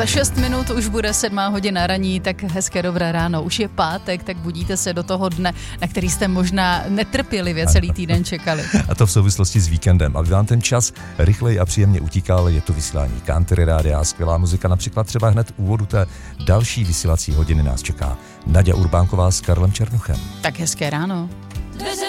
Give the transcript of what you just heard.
Za 6 minut už bude 7 hodina raní, tak hezké dobré ráno. Už je pátek, tak budíte se do toho dne, na který jste možná netrpělivě celý týden čekali. A to v souvislosti s víkendem. Aby vám ten čas rychleji a příjemně utíkal, je to vysílání Country Rádia, skvělá muzika, například třeba hned úvodu té další vysílací hodiny nás čeká Naďa Urbánková s Karlem Černochem. Tak hezké ráno.